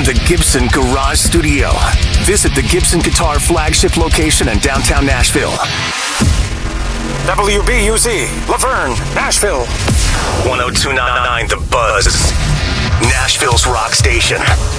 the Gibson Garage Studio. Visit the Gibson Guitar flagship location in downtown Nashville. WBUZ, Laverne, Nashville. 102.9 The Buzz, Nashville's rock station.